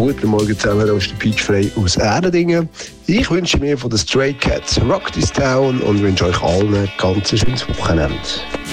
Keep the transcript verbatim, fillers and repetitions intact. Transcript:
Guten Morgen zusammen, da ist der Peach Frey aus Erdendingen. Ich wünsche mir von den Stray Cats Rock This Town und wünsche euch allen ein ganz schönes Wochenende.